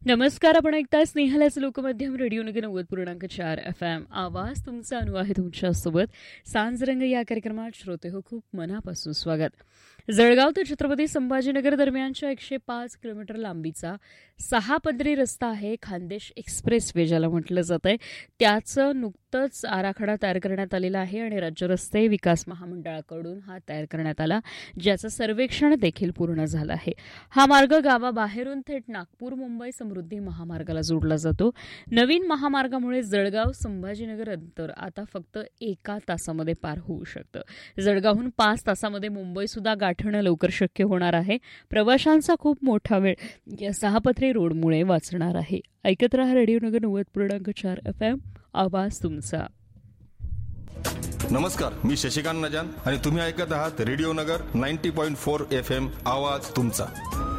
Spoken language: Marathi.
नमस्कार. आपण ऐकताय स्नेहलाच लोकमाध्यम रेडिओ नगर 90.4 FM. आवाज तुमचा अनु आहे तुमच्यासोबत. सांजरंग या कार्यक्रमात श्रोते हो खूप मनापासून स्वागत. जळगाव ते छत्रपती संभाजीनगर दरम्यानच्या 105 किलोमीटर लांबीचा 6 पदरी रस्ता आहे. खानदेश एक्सप्रेस वे ज्याला म्हटलं जात आहे, त्याचं नुकतंच आराखडा तयार करण्यात आलेला आहे आणि राज्य रस्ते विकास महामंडळाकडून हा तयार करण्यात आला, ज्याचं सर्वेक्षण देखील पूर्ण झालं आहे. हा मार्ग गावाबाहेरून थेट नागपूर मुंबई समृद्धी महामार्गाला जोडला जातो. नवीन महामार्गामुळे जळगाव संभाजीनगर अंतर आता फक्त 1 तासामध्ये पार होऊ शकतं. जळगावहून 5 तासामध्ये मुंबई सुद्धा गाठणं लवकर शक्य होणार आहे. प्रवाशांचा खूप मोठा वेळ या 6 पदरी रोडमुळे वाचणार आहे. ऐकत रहा रेडिओ नगर 90.4 FM. आवाज तुमचा. नमस्कार, मी शशिकांत नजान आणि तुम्ही ऐकत आहात रेडिओ नगर 90.4 FM. आवाज तुमचा.